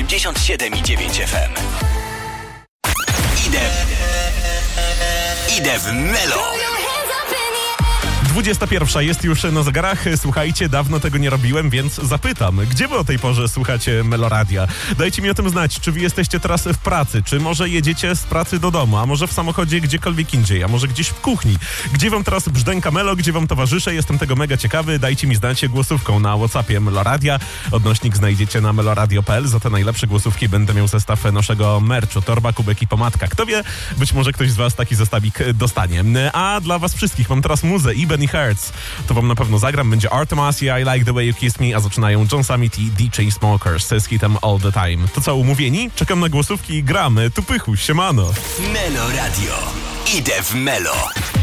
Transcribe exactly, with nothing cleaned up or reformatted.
osiemdziesiąt siedem i dziewięć F M. Idę... Idę w Melo. dwudziesta pierwsza jest już na zegarach. Słuchajcie, dawno tego nie robiłem, więc zapytam, gdzie wy o tej porze słuchacie Meloradia? Dajcie mi o tym znać, czy wy jesteście teraz w pracy, czy może jedziecie z pracy do domu, a może w samochodzie gdziekolwiek indziej, a może gdzieś w kuchni. Gdzie wam teraz brzdęka Melo, gdzie wam towarzyszę? Jestem tego mega ciekawy. Dajcie mi znać głosówką na WhatsAppie Meloradia. Odnośnik znajdziecie na meloradio kropka p l. Za te najlepsze głosówki będę miał zestaw naszego merchu, torba, kubek i pomadka. Kto wie, być może ktoś z was taki zestawik dostanie. A dla was wszystkich mam teraz muzę i Benny Hertz. To wam na pewno zagram. Będzie Artemas, yeah, I Like The Way You Kiss Me, a zaczynają John Summit i D J Smokers z hitem All The Time. To co, umówieni? Czekam na głosówki i gramy. Tu pychu, siemano. Melo Radio. Idę w Melo.